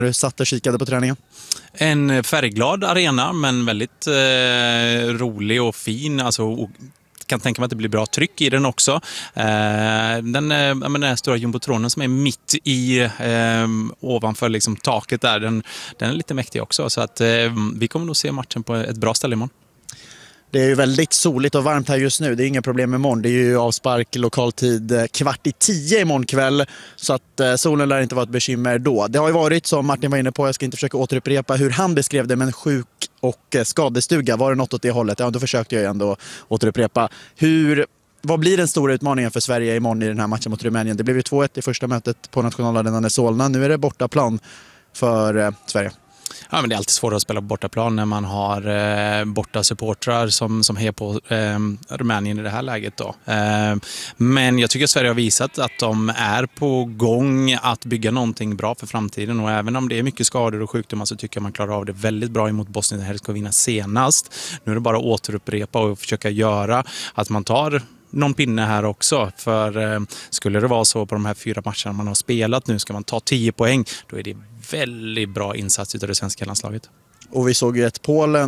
Du satt och kikade på träningen. En färgglad arena, men väldigt rolig och fin. Alltså, kan tänka mig att det blir bra tryck i den också. Den stora jumbotronen som är mitt i ovanför liksom taket där, den är lite mäktig också. Så att vi kommer nog se matchen på ett bra ställe imorgon. Det är ju väldigt soligt och varmt här just nu. Det är inga problem imorgon. Det är ju avspark lokaltid 9:15 imorgon kväll. Så att solen lär inte vara ett bekymmer då. Det har ju varit, som Martin var inne på, jag ska inte försöka återupprepa hur han beskrev det, men sjuk- och skadestuga. Var det något åt det hållet? Ja, då försökte jag ändå återupprepa. Vad blir den stora utmaningen för Sverige imorgon i den här matchen mot Rumänien? Det blev ju 2-1 i första mötet på nationalarenan i Solna. Nu är det bortaplan för Sverige. Ja, men det är alltid svårt att spela på bortaplan när man har borta supportrar som hejar på Rumänien i det här läget då. Men jag tycker att Sverige har visat att de är på gång att bygga någonting bra för framtiden, och även om det är mycket skador och sjukdomar så tycker jag man klarar av det väldigt bra emot Bosnien-Hercegovina senast. Nu är det bara att återupprepa och försöka göra att man tar någon pinne här också, för skulle det vara så på de här 4 matcherna man har spelat nu, ska man ta 10 poäng, då är det väldigt bra insats utav det svenska landslaget. Och vi såg ju ett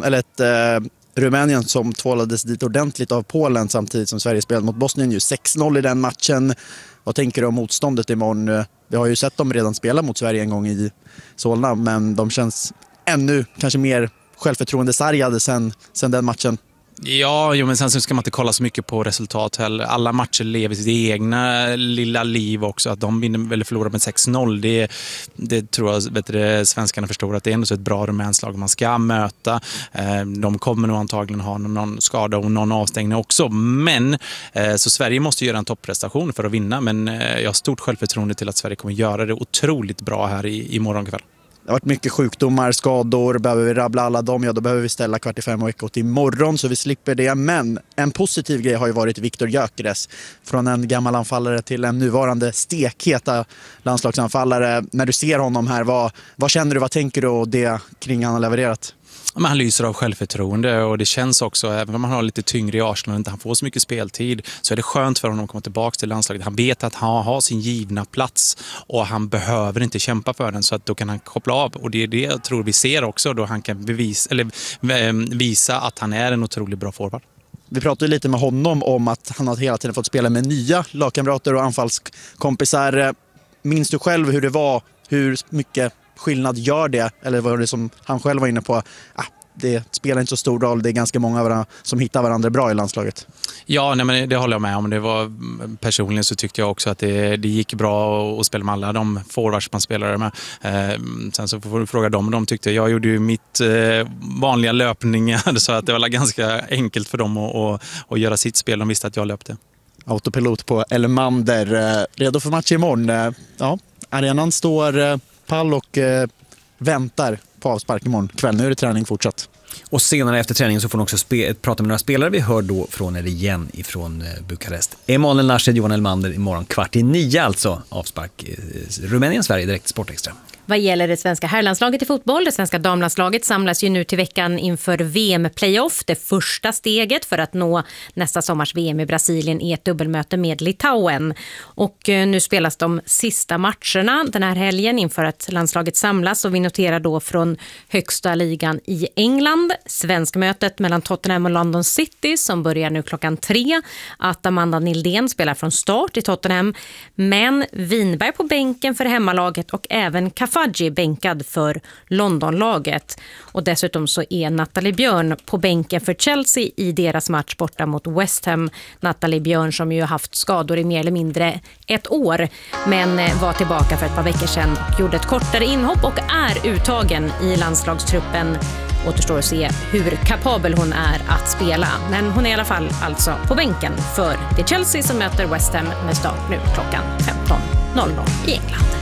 Rumänien som tvålades dit ordentligt av Polen samtidigt som Sverige spelade mot Bosnien, ju 6-0 i den matchen. Vad tänker du om motståndet imorgon? Vi har ju sett dem redan spela mot Sverige en gång i Solna, men de känns ännu kanske mer självförtroendesargade sen den matchen. Ja, men sen så ska man inte kolla så mycket på resultat heller. Alla matcher lever sitt egna lilla liv också. Att de vinner eller förlorar med 6-0, det tror jag svenskarna förstår, att det är ändå så ett bra rumänslag man ska möta. De kommer nog antagligen ha någon skada och någon avstängning också. Men så Sverige måste göra en topprestation för att vinna. Men jag har stort självförtroende till att Sverige kommer göra det otroligt bra här i morgon kväll. Det har varit mycket sjukdomar, skador. Behöver vi rabbla alla dem, ja då behöver vi ställa 4:45 och Ekot imorgon så vi slipper det. Men en positiv grej har ju varit Viktor Gyökeres. Från en gammal anfallare till en nuvarande stekheta landslagsanfallare. När du ser honom här, vad känner du, vad tänker du och det kring han har levererat? Men han lyser av självförtroende, och det känns också, även om han har lite tyngre i Arsenal och inte han får så mycket speltid, så är det skönt för honom att komma tillbaka till landslaget. Han vet att han har sin givna plats och han behöver inte kämpa för den, så att då kan han koppla av, och det är det jag tror vi ser också, då han kan visa att han är en otroligt bra forward. Vi pratade lite med honom om att han har hela tiden fått spela med nya lagkamrater och anfallskompisar. Minns du själv hur det var, hur mycket skillnad gör det, eller var det som han själv var inne på, det spelar inte så stor roll, det är ganska många som hittar varandra bra i landslaget? Ja, men det håller jag med om. Personligen så tyckte jag också att det gick bra att spela med alla de forwards man spelade med. Sen så får du fråga dem, de tyckte jag gjorde ju mitt vanliga löpningar, så att det var ganska enkelt för dem att göra sitt spel. De visste att jag löpte. Autopilot på Elmander. Redo för match imorgon. Ja, arenan står pall och väntar på avspark imorgon kväll. Nu är det träning fortsatt. Och senare efter träningen så får hon också prata med några spelare. Vi hör då från er igen ifrån Bukarest. Emanuel Nashed, Johan Elmander imorgon 8:45 alltså. Avspark Rumänien-Sverige direkt Sportextra. Vad gäller det svenska herrlandslaget i fotboll, det svenska damlandslaget samlas ju nu till veckan inför VM-playoff. Det första steget för att nå nästa sommars VM i Brasilien är ett dubbelmöte med Litauen. Och nu spelas de sista matcherna den här helgen inför att landslaget samlas, och vi noterar då från högsta ligan i England svenskmötet mellan Tottenham och London City som börjar nu 3:00. Att Amanda Nildén spelar från start i Tottenham, men Winberg på bänken för hemmalaget och även Kafaji bänkad för Londonlaget. Och dessutom så är Nathalie Björn på bänken för Chelsea i deras match borta mot West Ham. Nathalie Björn som ju har haft skador i mer eller mindre ett år, men var tillbaka för ett par veckor sedan och gjorde ett kortare inhopp och är uttagen i landslagstruppen. Återstår att se hur kapabel hon är att spela. Men hon är i alla fall alltså på bänken för det Chelsea som möter West Ham med start nu 15:00 i England.